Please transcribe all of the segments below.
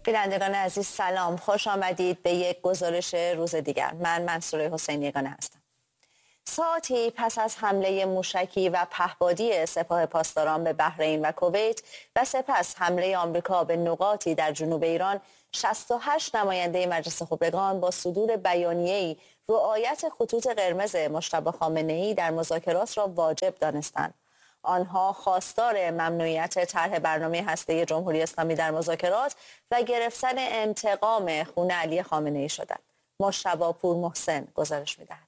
بینندگان عزیز سلام، خوش آمدید به یک گزارش روز دیگر. من منصوره حسینی یگانه هستم. ساعتی پس از حمله موشکی و پهپادی سپاه پاسداران به بحرین و کویت و سپس حمله آمریکا به نقاطی در جنوب ایران، 68 نماینده مجلس خبرگان با صدور بیانیه‌ای رعایت خطوط قرمز مجتبی خامنه‌ای در مذاکرات را واجب دانستند. آنها خواستار ممنوعیت طرح برنامه هسته‌ای جمهوری اسلامی در مذاکرات و گرفتن انتقام خون علی خامنه‌ای شدند. مجتبی پورمحسن گزارش می‌دهد.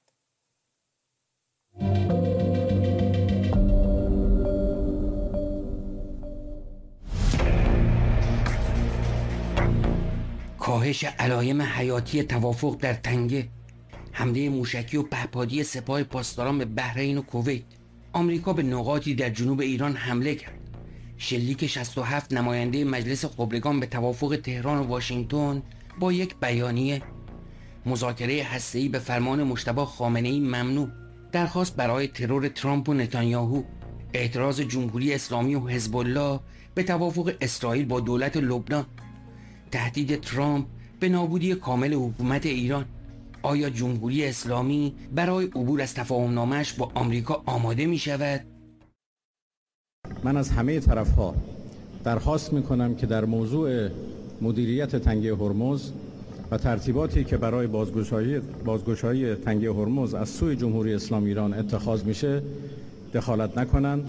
کاهش علایم حیاتی توافق در تنگه، حمله موشکی و پهپادی سپاه پاسداران به بحرین و کویت، آمریکا به نقاطی در جنوب ایران حمله کرد، شلیک 67 نماینده مجلس خبرگان به توافق تهران و واشنگتن با یک بیانیه، مذاکره هسته‌ای به فرمان مجتبی خامنه‌ای ممنوع، درخواست برای ترور ترامپ و نتانیاهو، اعتراض جمهوری اسلامی و حزب الله به توافق اسرائیل با دولت لبنان، تهدید ترامپ به نابودی کامل حکومت ایران. آیا جمهوری اسلامی برای عبور از تفاهم‌نامه‌اش با آمریکا آماده می شود؟ من از همه طرف‌ها درخواست می‌کنم که در موضوع مدیریت تنگه هرمز و ترتیباتی که برای بازگشایی تنگه هرمز از سوی جمهوری اسلامی ایران اتخاذ میشه دخالت نکنند.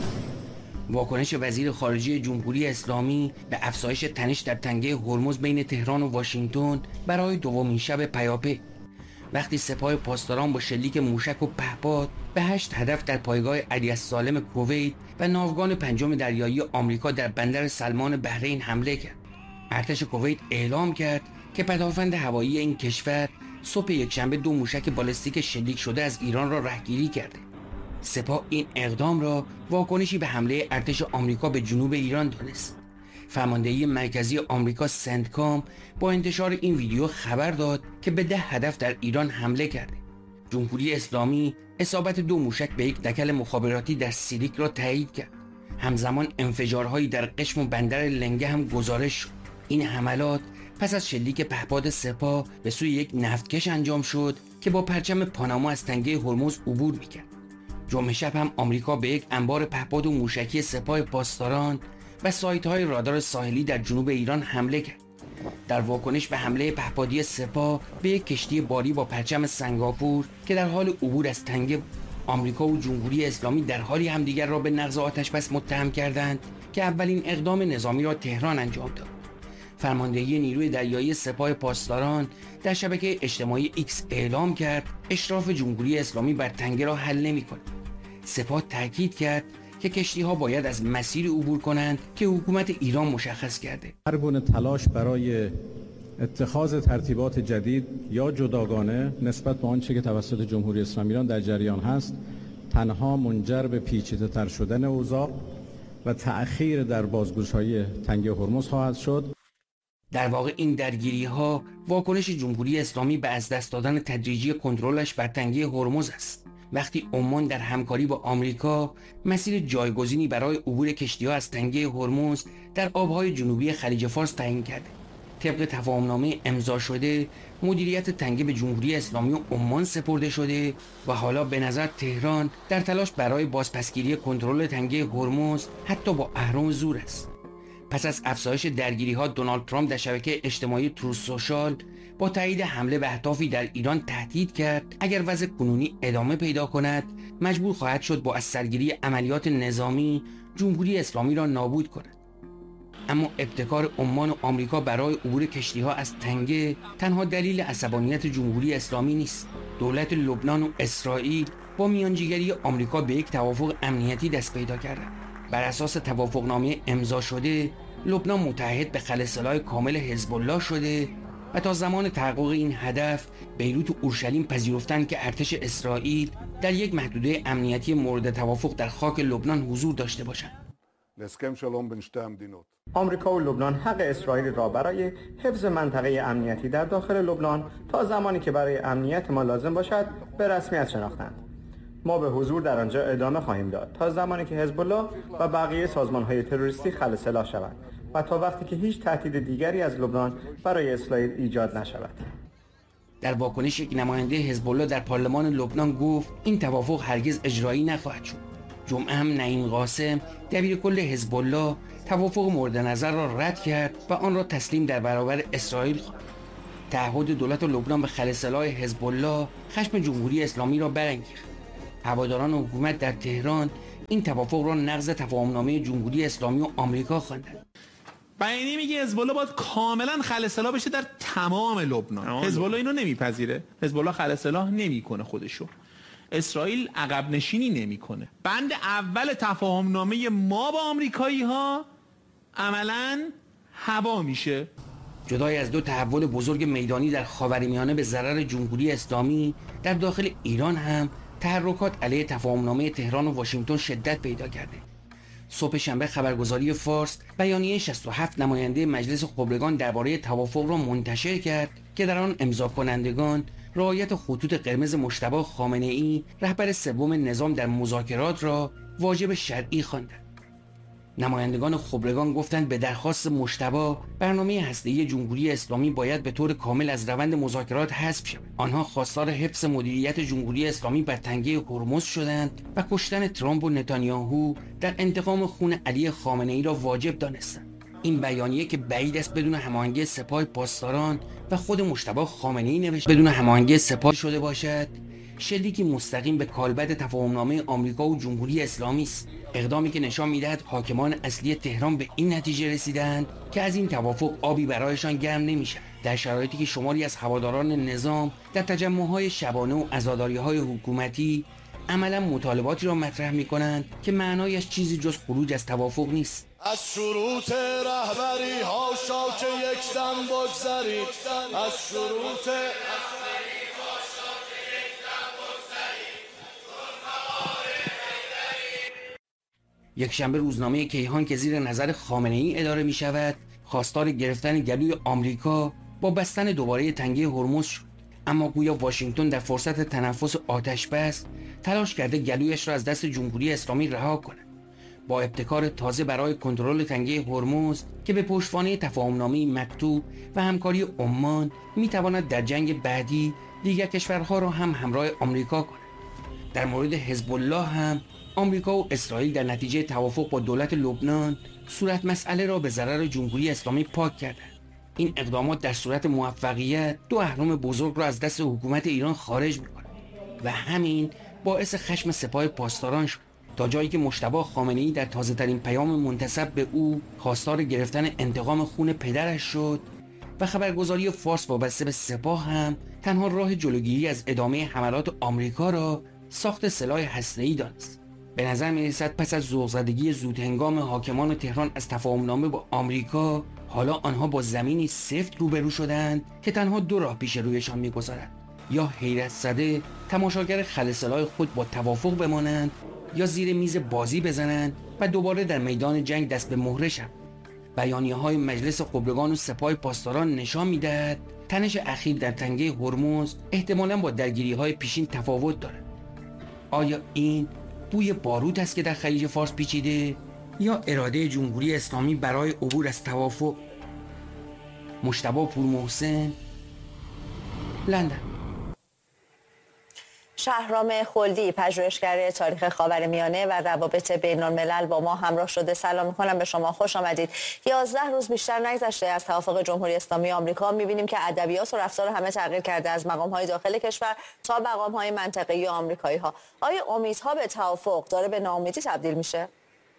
واکنش وزیر خارجه جمهوری اسلامی به افزایش تنش در تنگه هرمز بین تهران و واشنگتن برای دومین شب پیاپی، وقتی سپاه پاسداران با شلیک موشک و پهپاد به 8 هدف در پایگاه علی السالم کویت و ناوگان پنجم دریایی آمریکا در بندر سلمان بحرین حمله کرد. ارتش کویت اعلام کرد که پدافند هوایی این کشور صبح یکشنبه 2 موشک بالستیک شلیک شده از ایران را رهگیری کرده. سپاه این اقدام را واکنشی به حمله ارتش آمریکا به جنوب ایران دانست. فرماندهی مرکزی آمریکا سنتکام با انتشار این ویدیو خبر داد که به 10 هدف در ایران حمله کرده. جمهوری اسلامی اصابت 2 موشک به یک دکل مخابراتی در سیریک را تایید کرد. همزمان انفجارهایی در قشم و بندر لنگه هم گزارش شد. این حملات پس از شلیک پهپاد سپاه به سوی یک نفتکش انجام شد که با پرچم پاناما از تنگه هرمز عبور می‌کرد. جمعه شب هم آمریکا به یک انبار پهپاد و موشکی سپاه پاسداران و سایت‌های رادار ساحلی در جنوب ایران حمله کرد. در واکنش به حمله پهپادی سپاه به یک کشتی باری با پرچم سنگاپور که در حال عبور از تنگه، آمریکا و جمهوری اسلامی در حالی همدیگر را به نقض آتشبس متهم کردند که اولین اقدام نظامی را تهران انجام داد. فرماندهی نیروی دریایی سپاه پاسداران در شبکه اجتماعی ایکس اعلام کرد اشراف جمهوری اسلامی بر تنگه را حل نمی‌کند. سپاه تاکید کرد که کشتی‌ها باید از مسیر عبور کنند که حکومت ایران مشخص کرده. هر گونه تلاش برای اتخاذ ترتیبات جدید یا جداگانه نسبت به آنچه که توسط جمهوری اسلامی ایران در جریان هست تنها منجر به پیچیده‌تر شدن اوضاع و تأخیر در بازگشایی تنگه هرمز خواهد شد. در واقع این درگیری‌ها واکنش جمهوری اسلامی به از دست دادن تدریجی کنترلش بر تنگه هرمز است. وقتی عمان در همکاری با آمریکا مسیر جایگزینی برای عبور کشتی‌ها از تنگه هرمز در آب‌های جنوبی خلیج فارس تعیین کرده. طبق تفاهمنامه امضا شده، مدیریت تنگه به جمهوری اسلامی و عمان سپرده شده و حالا به نظر تهران در تلاش برای بازپسگیری کنترل تنگه هرمز حتی با اهرم زور است. پس از افزایش درگیری‌ها، دونالد ترامپ در شبکه اجتماعی تروث سوشال با تایید حمله به اهدافی در ایران تهدید کرد اگر وضع کنونی ادامه پیدا کند مجبور خواهد شد با از سرگیری عملیات نظامی جمهوری اسلامی را نابود کند. اما ابتکار عمان و آمریکا برای عبور کشتی‌ها از تنگه تنها دلیل عصبانیت جمهوری اسلامی نیست. دولت لبنان و اسرائیل با میانجیگری آمریکا به یک توافق امنیتی دست پیدا کردند. بر اساس توافقنامه امضا شده، لبنان متحد به خلأ کامل حزب الله شده و تا زمان تحقق این هدف بیروت و اورشلیم پذیرفتند که ارتش اسرائیل در یک محدوده امنیتی مورد توافق در خاک لبنان حضور داشته باشند. آمریکا و لبنان حق اسرائیل را برای حفظ منطقه امنیتی در داخل لبنان تا زمانی که برای امنیت ما لازم باشد به رسمیت شناختند. ما به حضور در آنجا ادامه خواهیم داد تا زمانی که حزب الله و بقیه سازمان‌های تروریستی خلأ سلاح شوند و تا وقتی که هیچ تهدید دیگری از لبنان برای اسرائیل ایجاد نشود. در واکنش یک نماینده حزب الله در پارلمان لبنان گفت این توافق هرگز اجرایی نخواهد شد. جمعه هم نعیم قاسم دبیر کل حزب الله توافق مورد نظر را رد کرد و آن را تسلیم در برابر اسرائیل خواند. تعهد دولت لبنان به خلسلای حزب الله خشم جمهوری اسلامی را برانگیخت. هواداران حکومت در تهران این توافق را نقض تفاهمنامه جمهوری اسلامی و آمریکا خواندند. بیانیه میگه حزب الله باید کاملا خلسلا بشه در تمام لبنان. حزب الله اینو نمیپذیره. حزب الله خلسلا نمیکنه خودشو. اسرائیل عقب نشینی نمیکنه. بند اول تفاهمنامه ما با آمریکایی ها عملاً هوا میشه. جدای از دو تحول بزرگ میدانی در خاورمیانه به ضرر جمهوری اسلامی، در داخل ایران هم تحرکات علیه تفاهمنامه تهران و واشنگتن شدت پیدا کرده. صبح شنبه خبرگزاری فارس بیانیه 67 نماینده مجلس خبرگان درباره توافق را منتشر کرد که در آن امضا کنندگان رعایت خطوط قرمز مجتبی خامنه‌ای رهبر سوم نظام در مذاکرات را واجب شرعی خواندند. نمایندگان خبرگان گفتند به درخواست مجتبی برنامه هسته‌ای جمهوری اسلامی باید به طور کامل از روند مذاکرات حذف شود. آنها خواستار حفظ مدیریت جمهوری اسلامی بر تنگه هرمز شدند و کشتن ترامپ و نتانیاهو در انتقام خون علی خامنه‌ای را واجب دانستند. این بیانیه که بعید است بدون هماهنگی سپاه پاسداران و خود مجتبی خامنه‌ای نوشته بدون هماهنگی سپاه شده باشد، شلیکی مستقیم به کالبد تفاهمنامه آمریکا و جمهوری اسلامی است. اقدامی که نشان می‌دهد حاکمان اصلی تهران به این نتیجه رسیدند که از این توافق آبی برایشان گرم نمی‌شود. در شرایطی که شماری از هواداران نظام در تجمع‌های شبانه و عزاداری‌های حکومتی عملاً مطالباتی را مطرح می‌کنند که معنایش چیزی جز خروج از توافق نیست. از شروط رهبری هاشا که یک دم بگذرید، از شروط یکشنبه روزنامه کیهان که زیر نظر خامنه‌ای اداره می شود خواستار گرفتن گلوی آمریکا با بستن دوباره تنگه هرمز شد، اما گویا واشنگتن در فرصت تنفس آتش بس تلاش کرده گلویش را از دست جمهوری اسلامی رها کند. با ابتکار تازه برای کنترل تنگه هرمز که به پشتوانه تفاهمنامه مکتوب و همکاری عمان می تواند در جنگ بعدی دیگر کشورها را هم همراه آمریکا کند. در مورد حزب الله هم آمریکا و اسرائیل در نتیجه توافق با دولت لبنان صورت مسئله را به ضرر جمهوری اسلامی پاک کردند. این اقدامات در صورت موفقیت دو اهرم بزرگ را از دست حکومت ایران خارج می‌کند و همین باعث خشم سپاه پاسداران شد، تا جایی که مجتبی خامنه‌ای در تازه‌ترین پیام منتسب به او خواستار گرفتن انتقام خون پدرش شد و خبرگزاری فارس وابسته به سپاه هم تنها راه جلوگیری از ادامه حملات آمریکا را ساخت سلاح هسته‌ای دانست. به نظر می‌رسد پس از ذوق‌زدگی زودهنگام حاکمان تهران از تفاهمنامه با آمریکا، حالا آنها با زمینی سفت روبرو شدند که تنها دو راه پیش رویشان می‌گذارد: یا حیرت زده تماشاگر خلسلای خود با توافق بمانند، یا زیر میز بازی بزنند و دوباره در میدان جنگ دست به مهره شوند. بیانیه‌های مجلس خبرگان و سپاه پاسداران نشان می‌دهد تنش اخیر در تنگه هرمز احتمالاً با درگیری‌های پیشین تفاوت دارد. آیا این بوی باروت است که در خلیج فارس پیچیده، یا اراده جمهوری اسلامی برای عبور از توافق؟ مجتبی پورمحسن، لندن. شهرام خلدی، پژوهشگر تاریخ خاورمیانه و روابط بین الملل با ما همراه شده. سلام می‌کنم به شما، خوش آمدید. 11 روز بیشتر نگذشته از توافق جمهوری اسلامی آمریکا، می‌بینیم که ادبیات و رفتار همه تغییر کرده، از مقام‌های داخل کشور تا مقام‌های منطقه‌ای و آمریکایی‌ها. آیا امیدها به توافق داره به ناامیدی تبدیل میشه؟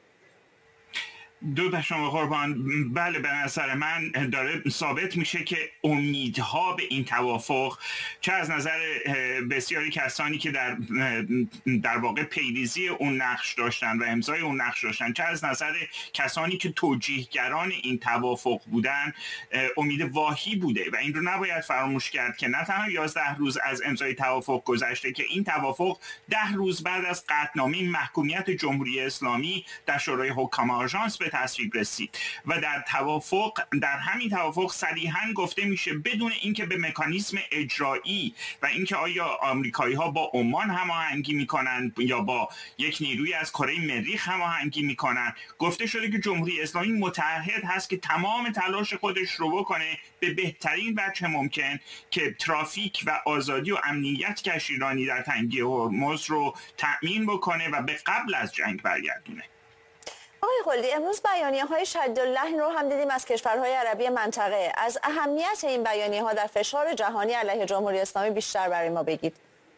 درود شما قربان. بله، به نظر من داره ثابت میشه که امیدها به این توافق، چه از نظر بسیاری کسانی که در واقع پیریزی اون نقش داشتن و امضای اون نقش داشتن، چه از نظر کسانی که توجیهگران این توافق بودن، امید واهی بوده و این رو نباید فراموش کرد که نه تنها 11 روز از امضای توافق گذشته که این توافق 10 روز بعد از قطعنامه محکومیت جمهوری اسلامی در شورای حکام آژانس به به تصویب رسید و در همین توافق صریحاً گفته میشه بدون اینکه به مکانیزم اجرایی و اینکه آیا آمریکایی‌ها با عمان هماهنگی میکنن یا با یک نیروی از کره مریخ هماهنگی میکنن، گفته شده که جمهوری اسلامی متعهد هست که تمام تلاش خودش رو بکنه به بهترین وجه ممکن که ترافیک و آزادی و امنیت کشتیرانی در تنگه هرمز رو تأمین بکنه و به قبل از جنگ برگردونه. آقای خلدی، امروز بیانیه‌های شدیداللحن رو هم دیدیم از کشورهای عربی منطقه. از اهمیت این بیانیه‌ها در فشار جهانی علیه جمهوری اسلامی بیشتر برای ما بگید.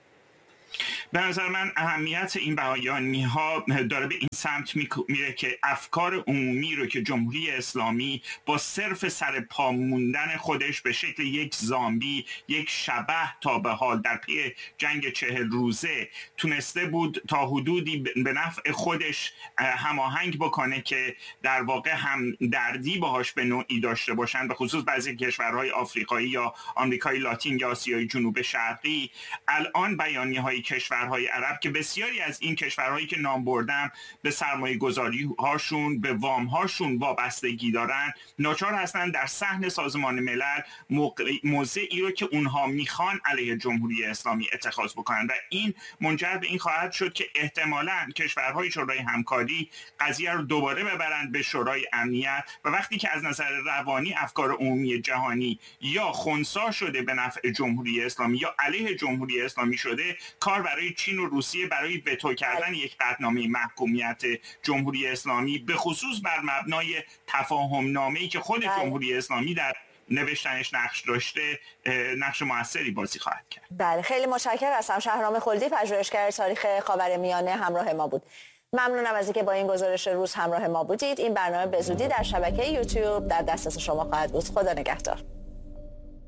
به نظر من اهمیت این بیانیه‌ها داره به این سمت میره که افکار عمومی رو که جمهوری اسلامی با صرف سر پا موندن خودش به شکل یک زامبی، یک شبح تا به حال در پی جنگ 40 روزه تونسته بود تا حدودی به نفع خودش هماهنگ بکنه که در واقع هم دردی باهاش به نوعی داشته باشن، به خصوص بعضی کشورهای آفریقایی یا آمریکای لاتین یا آسیای جنوب شرقی. الان بیانیه‌های کشورهای عرب که بسیاری از این کشورهایی که نام بردم به سرمایه گذاری هاشون، به وام هاشون وابستگی دارن، ناچار هستن در صحن سازمان ملل موضعی رو که اونها میخوان علیه جمهوری اسلامی اتخاذ بکنن و این منجر به این خواهد شد که احتمالاً کشورهای شورای همکاری قضیه رو دوباره ببرند به شورای امنیت و وقتی که از نظر روانی افکار عمومی جهانی یا خنثی شده به نفع جمهوری اسلامی یا علیه جمهوری اسلامی شده، کار برای چین و روسیه برای وتو کردن یک قطعنامه محکومیت جمهوری اسلامی به خصوص بر مبنای تفاهم نامه‌ای که خود جمهوری اسلامی در نوشتنش نقش داشته نقش موثری بازی خواهد کرد. بله، خیلی متشکرم هستم. شهرام خلدی، پژوهشگر تاریخ خاورمیانه، همراه ما بود. ممنونم از اینکه با این گزارش روز همراه ما بودید. این برنامه به زودی در شبکه یوتیوب در دسترس شما خواهد بود. خدا نگهدار.